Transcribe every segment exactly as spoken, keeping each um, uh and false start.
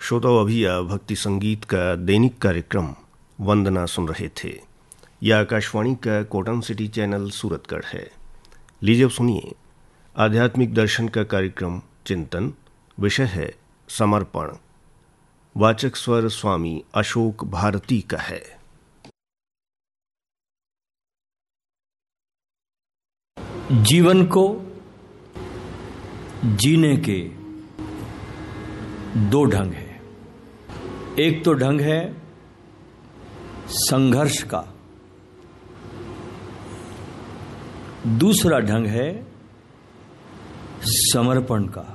श्रोताओं, अभी आप भक्ति संगीत का दैनिक कार्यक्रम वंदना सुन रहे थे। यह आकाशवाणी का कॉटन सिटी चैनल सूरतगढ़ है। लीजिए अब सुनिए आध्यात्मिक दर्शन का कार्यक्रम चिंतन। विषय है समर्पण। वाचक स्वर स्वामी अशोक भारती का है। जीवन को जीने के दो ढंग हैं। एक तो ढंग है संघर्ष का, दूसरा ढंग है समर्पण का।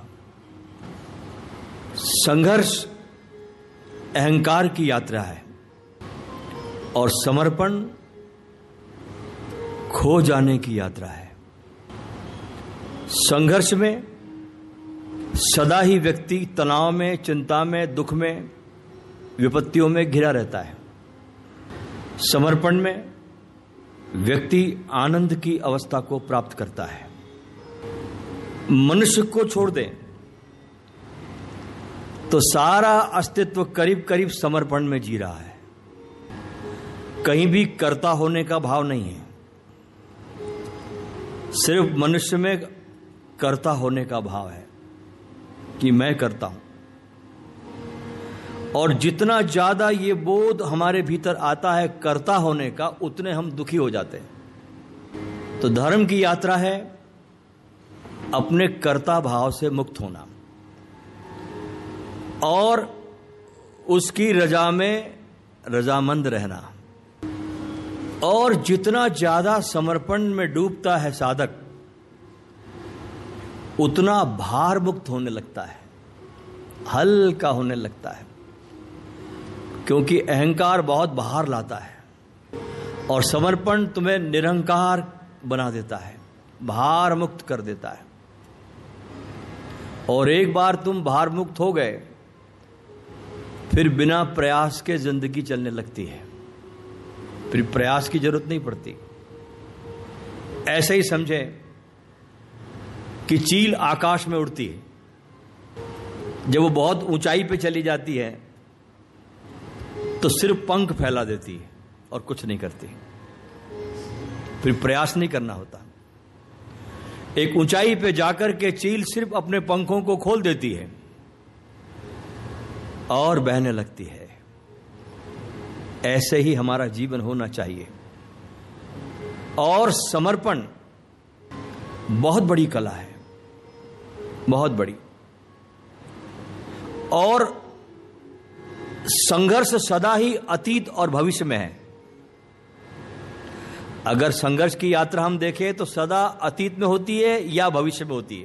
संघर्ष अहंकार की यात्रा है और समर्पण खो जाने की यात्रा है। संघर्ष में सदा ही व्यक्ति तनाव में, चिंता में, दुख में, विपत्तियों में घिरा रहता है। समर्पण में व्यक्ति आनंद की अवस्था को प्राप्त करता है। मनुष्य को छोड़ दें तो सारा अस्तित्व करीब करीब समर्पण में जी रहा है। कहीं भी कर्ता होने का भाव नहीं है। सिर्फ मनुष्य में कर्ता होने का भाव है कि मैं करता हूं। और जितना ज्यादा ये बोध हमारे भीतर आता है कर्ता होने का, उतने हम दुखी हो जाते हैं। तो धर्म की यात्रा है अपने कर्ता भाव से मुक्त होना और उसकी रजा में रजामंद रहना। और जितना ज्यादा समर्पण में डूबता है साधक, उतना भार मुक्त होने लगता है, हल्का होने लगता है। क्योंकि अहंकार बहुत भार लाता है और समर्पण तुम्हें निरंकार बना देता है, भार मुक्त कर देता है। और एक बार तुम भार मुक्त हो गए, फिर बिना प्रयास के जिंदगी चलने लगती है। फिर प्रयास की जरूरत नहीं पड़ती। ऐसे ही समझे कि चील आकाश में उड़ती है। जब वो बहुत ऊंचाई पे चली जाती है तो सिर्फ पंख फैला देती है और कुछ नहीं करती। फिर प्रयास नहीं करना होता। एक ऊंचाई पे जाकर के चील सिर्फ अपने पंखों को खोल देती है और बहने लगती है। ऐसे ही हमारा जीवन होना चाहिए। और समर्पण बहुत बड़ी कला है, बहुत बड़ी। और संघर्ष सदा ही अतीत और भविष्य में है। अगर संघर्ष की यात्रा हम देखें तो सदा अतीत में होती है या भविष्य में होती है,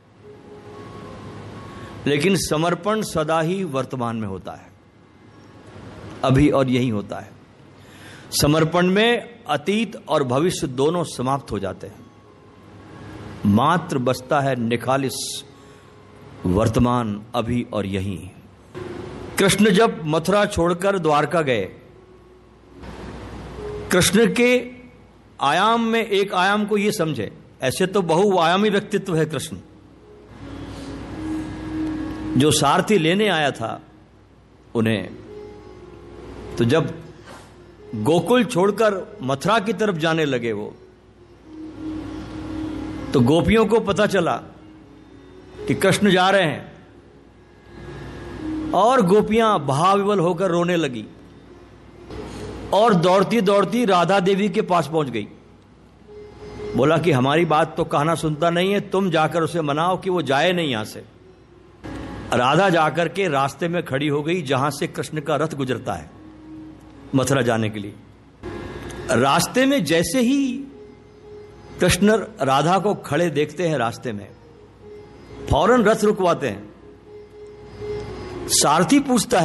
लेकिन समर्पण सदा ही वर्तमान में होता है, अभी और यही होता है। समर्पण में अतीत और भविष्य दोनों समाप्त हो जाते हैं। मात्र बचता है निखालिस वर्तमान, अभी और यही। कृष्ण जब मथुरा छोड़कर द्वारका गए, कृष्ण के आयाम में एक आयाम को यह समझे। ऐसे तो बहुआयामी व्यक्तित्व है कृष्ण। जो सारथी लेने आया था उन्हें, तो जब गोकुल छोड़कर मथुरा की तरफ जाने लगे वो, तो गोपियों को पता चला कि कृष्ण जा रहे हैं और गोपियां भावविवल होकर रोने लगी और दौड़ती दौड़ती राधा देवी के पास पहुंच गई। बोला कि हमारी बात तो कहना सुनता नहीं है, तुम जाकर उसे मनाओ कि वो जाए नहीं यहां से। राधा जाकर के रास्ते में खड़ी हो गई जहां से कृष्ण का रथ गुजरता है मथुरा जाने के लिए। रास्ते में जैसे ही कृष्ण राधा को खड़े देखते हैं रास्ते में, फौरन रथ रुकवाते हैं। सारथी पूछता है